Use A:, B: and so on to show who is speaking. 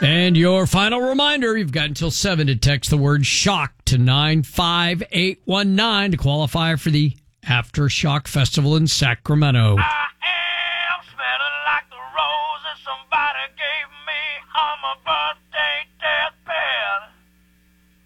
A: And your final reminder, you've got until 7 to text the word shock to 95819 to qualify for the Aftershock Festival in Sacramento.
B: I am smelling like the roses somebody gave me on my birthday.